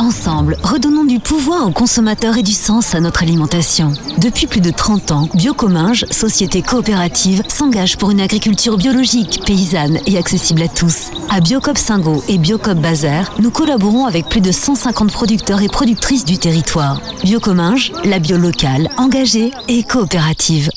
Ensemble, redonnons du pouvoir aux consommateurs et du sens à notre alimentation. Depuis plus de 30 ans, Biocominges, société coopérative, s'engage pour une agriculture biologique, paysanne et accessible à tous. À Biocoop Singo et Biocoop Bazaire, nous collaborons avec plus de 150 producteurs et productrices du territoire. Biocominges, la bio locale, engagée et coopérative.